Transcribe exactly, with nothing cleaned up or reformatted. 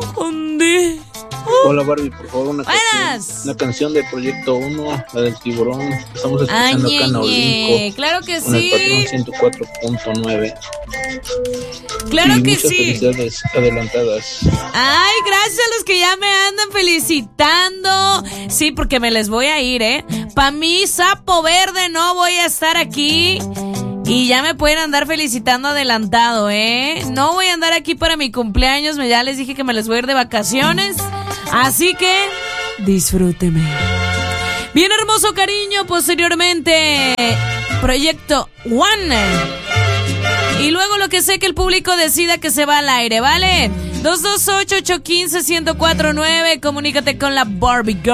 ¿Dónde? Hola Barbie, por favor, una Buenas. canción, una canción de Proyecto uno, la del tiburón. Estamos escuchando Ay, acá en ñe, Aulinco, ñe. Claro que con el patrón sí. ciento cuatro punto nueve. Claro y que muchas sí. felicidades adelantadas. Ay, gracias a los que ya me andan felicitando. Sí, porque me les voy a ir, ¿eh? Pa' mí, sapo verde, no voy a estar aquí. Y ya me pueden andar felicitando adelantado, ¿eh? No voy a andar aquí para mi cumpleaños. Ya les dije que me les voy a ir de vacaciones. Así que, disfrúteme. Bien hermoso cariño, posteriormente, Proyecto One. Y luego lo que sé que el público decida que se va al aire, ¿vale? dos dos ocho, ocho uno cinco, uno cero cuatro nueve. Comunícate con la Barbie Girl.